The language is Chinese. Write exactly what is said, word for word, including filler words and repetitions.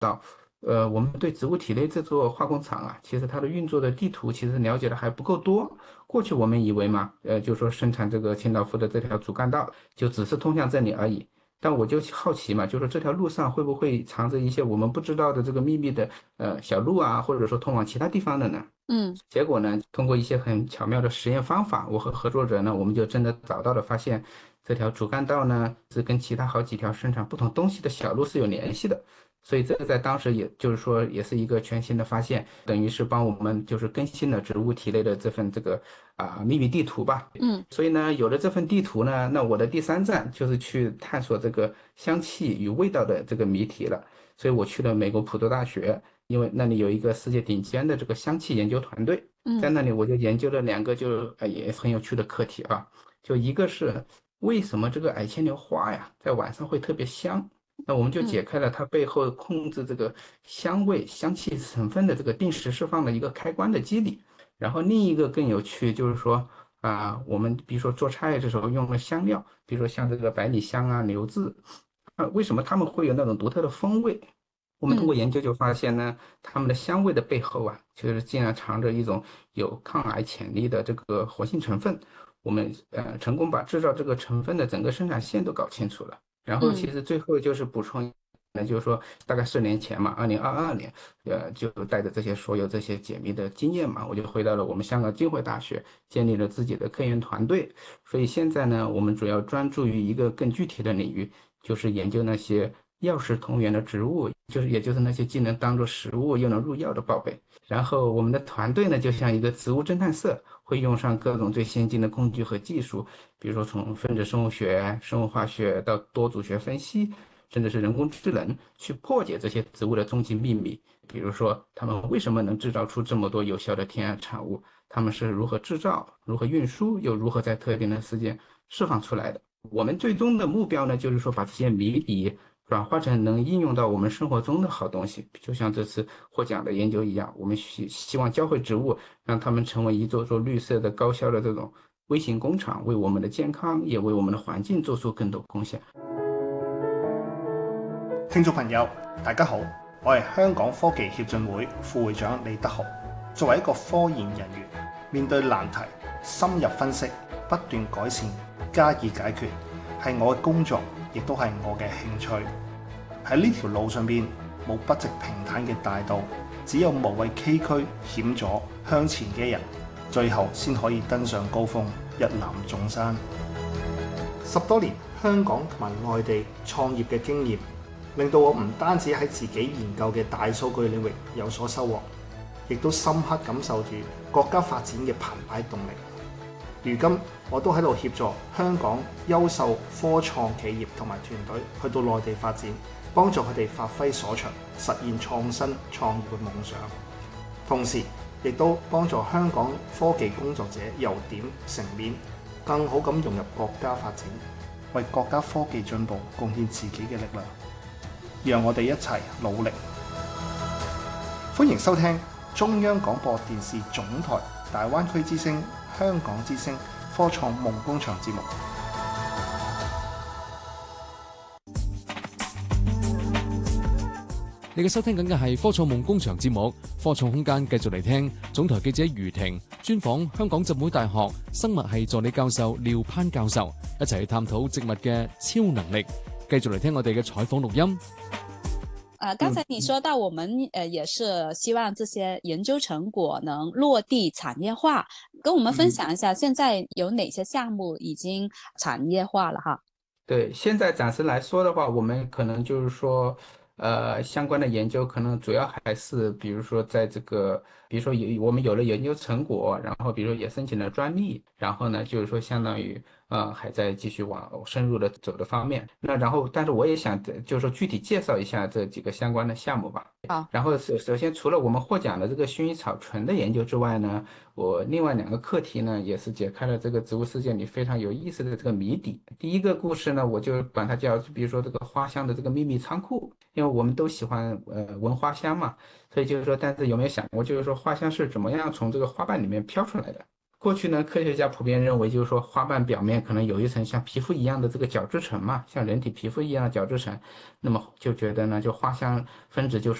呃，我们对植物体内这座化工厂啊，其实它的运作的地图其实了解的还不够多。过去我们以为嘛，呃，就说生产这个清道夫的这条主干道就只是通向这里而已。但我就好奇嘛，就是这条路上会不会藏着一些我们不知道的这个秘密的呃小路啊，或者说通往其他地方的呢？ 嗯结果呢，通过一些很巧妙的实验方法，我和合作者呢，我们就真的找到了，发现这条主干道呢是跟其他好几条生产不同东西的小路是有联系的。所以这个在当时也就是说也是一个全新的发现，等于是帮我们就是更新了植物体内的这份这个啊、秘密地图吧。 嗯所以呢，有了这份地图呢，那我的第三站就是去探索这个香气与味道的这个谜题了。所以我去了美国普渡大学，因为那里有一个世界顶尖的这个香气研究团队，在嗯那里我就研究了两个就呃也很有趣的课题啊，就一个是为什么这个矮牵牛花呀在晚上会特别香。那我们就嗯解开了它背后控制这个香味、香气成分的这个定时释放的一个开关的机理。然后另一个更有趣，就是说啊，我们比如说做菜的时候用了香料，比如说像这个百里香啊、牛至，啊，为什么它们会有那种独特的风味？我们通过嗯研究就发现呢，它们的香味的背后啊，其实竟然藏着一种有抗癌潜力的这个活性成分。我们呃成功把制造这个成分的整个生产线都搞清楚了。然后其嗯实最后就是补充，那就是说大概四年前嘛，二零二二年，呃，就带着这些所有这些解密的经验嘛，我就回到了我们香港浸会大学，建立了自己的科研团队。所以现在呢，我们主要专注于一个更具体的领域，就是研究那些药食同源的植物，就是也就是那些既能当做食物又能入药的宝贝。然后我们的团队呢，就像一个植物侦探社，会用上各种最先进的工具和技术，比如说从分子生物学、生物化学到多组学分析，甚至是人工智能，去破解这些植物的终极秘密。比如说，它们为什么能制造出这么多有效的天然产物？它们是如何制造、如何运输，又如何在特定的时间释放出来的？我们最终的目标呢，就是说把这些谜底转化成能应用到我们生活中的好东西，就像这次获奖的研究一样，我们希希望教会植物，让它们成为一座座绿色的、高效的这种微型工厂，为我们的健康，也为我们的环境做出更多贡献。 聽眾朋友，大家好，我係香港科技協進會副會長李德豪。作為一個科研人員，面對難題，深入分析，不斷改善，加以解決，係我嘅工作，亦都係我嘅興趣。喺呢條路上邊，冇不直平坦嘅大道，只有無畏崎嶇險阻向前嘅人，最後先可以登上高峰，一覽眾山。十多年香港同埋內地創業嘅經驗，令到我唔單止喺自己研究嘅大數據領域有所收穫，亦都深刻感受住國家發展嘅澎湃動力。如今我都喺度協助香港優秀科創企業同埋團隊去到內地發展，幫助佢哋發揮所長，實現創新創業嘅夢想。同時亦都幫助香港科技工作者由點成面，更好咁融入國家發展，為國家科技進步貢獻自己嘅力量。讓我哋一齊努力。歡迎收聽中央廣播電視總台大灣區之聲、香港之聲科創夢工場節目。 你嘅收聽緊嘅係科創夢工場節目，科創空間繼續嚟聽。總台記者余婷專訪香港浸會大學生物系助理教授廖攀教授，一齊去探討植物嘅超能力。繼續嚟聽我哋嘅採訪錄音。 呃，剛才你說到我們呃也是希望這些研究成果能落地產業化，跟我們分享一下現在有哪些項目已經產業化了哈？ 对，现在暂时来说的话，我们可能就是说，呃，相关的研究可能主要还是，比如说在这个，比如说有我们有了研究成果，然后比如说也申请了专利，然后呢，就是说相当于呃还在继续往深入的走的方面。那然后，但是我也想就是说具体介绍一下这几个相关的项目吧。 好， 然后首首先除了我们获奖的这个薰衣草醇的研究之外呢，我另外两个课题呢，也是解开了这个植物世界里非常有意思的这个谜底。第一个故事呢，我就把它叫，比如说这个花香的这个秘密仓库，因为我们都喜欢呃闻花香嘛，所以就是说，但是有没有想过，就是说花香是怎么样从这个花瓣里面飘出来的？ 过去呢，科学家普遍认为，就是说花瓣表面可能有一层像皮肤一样的这个角质层嘛，像人体皮肤一样的角质层，那么就觉得呢，就花香分子就是